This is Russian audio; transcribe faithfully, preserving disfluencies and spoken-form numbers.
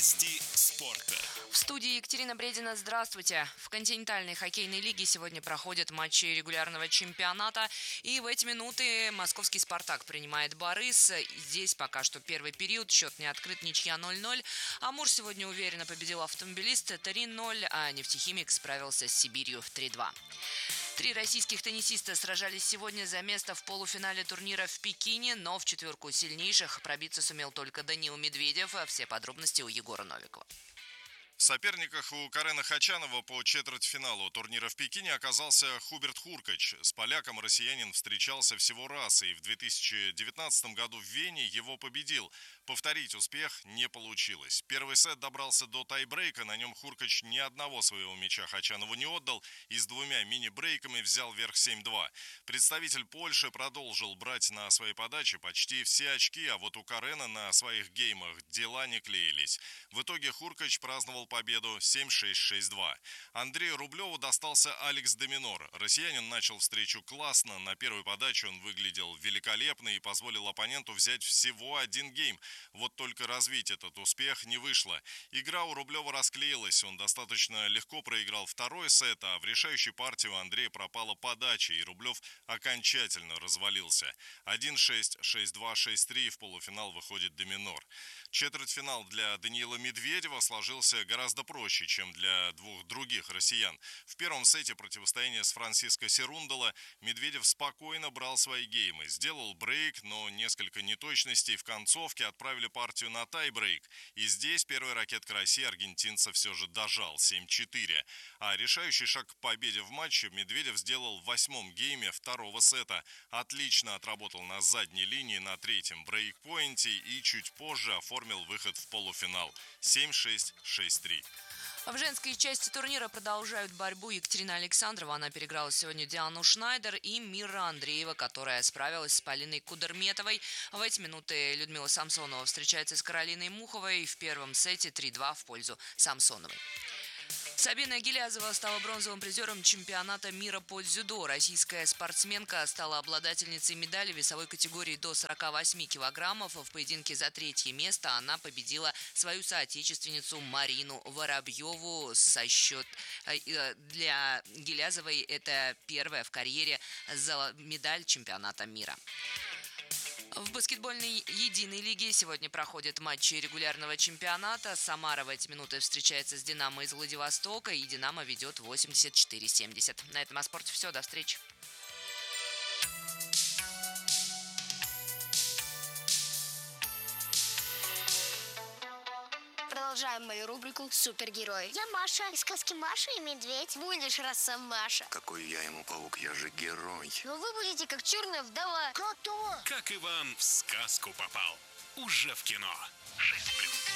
Новости спорта. В студии Екатерина Бредина. Здравствуйте. В континентальной хоккейной лиге сегодня проходят матчи регулярного чемпионата. И в эти минуты московский «Спартак» принимает «Борис». Здесь пока что первый период. Счет не открыт, ничья ноль ноль. Амур сегодня уверенно победил «Автомобилист» три ноль, а «Нефтехимик» справился с «Сибирью» три два. Три российских теннисиста сражались сегодня за место в полуфинале турнира в Пекине, но в четверку сильнейших пробиться сумел только Даниил Медведев. Все подробности у Егора Новикова. В соперниках у Карена Хачанова по четвертьфиналу турнира в Пекине оказался Хуберт Хуркач. С поляком россиянин встречался всего раз, и в две тысячи девятнадцатом году в Вене его победил. Повторить успех не получилось. Первый сет добрался до тайбрейка, на нем Хуркач ни одного своего мяча Хачанову не отдал и с двумя мини-брейками взял верх семь два. Представитель Польши продолжил брать на своей подаче почти все очки, а вот у Карена на своих геймах дела не клеились. В итоге Хуркач праздновал победу семь шесть шесть два. Андрею Рублеву достался Алекс де Минор. Россиянин начал встречу классно. На первой подаче он выглядел великолепно и позволил оппоненту взять всего один гейм. Вот только развить этот успех не вышло. Игра у Рублева расклеилась. Он достаточно легко проиграл второй сет, а в решающей партии у Андрея пропала подача, и Рублев окончательно развалился. один шесть, шесть два, шесть три, в полуфинал выходит де Минор. Четвертьфинал для Даниила Медведева сложился гораздо проще, чем для двух других россиян. В первом сете противостояния с Франсиско Серундоло Медведев спокойно брал свои геймы. Сделал брейк, но несколько неточностей в концовке отправили партию на тайбрейк. И здесь первая ракетка России аргентинца все же дожал семь четыре. А решающий шаг к победе в матче Медведев сделал в восьмом гейме второго сета. Отлично отработал на задней линии на третьем брейкпоинте и чуть позже оформил выход в полуфинал семь шесть, шесть три. В женской части турнира продолжают борьбу Екатерина Александрова. Она переиграла сегодня Диану Шнайдер и Мира Андреева, которая справилась с Полиной Кудерметовой. В эти минуты Людмила Самсонова встречается с Каролиной Муховой в первом сете три два в пользу Самсоновой. Сабина Гилязова стала бронзовым призером чемпионата мира по дзюдо. Российская спортсменка стала обладательницей медали весовой категории до сорока восьми килограммов. В поединке за третье место она победила свою соотечественницу Марину Воробьеву. Со счет для Гилязовой это первая в карьере медаль чемпионата мира. В баскетбольной единой лиге сегодня проходят матчи регулярного чемпионата. Самара в эти минуты встречается с «Динамо» из Владивостока, и «Динамо» ведет восемьдесят четыре семьдесят. На этом о спорте все. До встречи. Продолжаем мою рубрику «Супергерой». Я Маша из сказки «Маша и медведь». Будешь Росомаша. Какой я ему паук, я же герой. Но вы будете как черная вдова. Как Иван в сказку попал. Уже в кино. шесть плюс.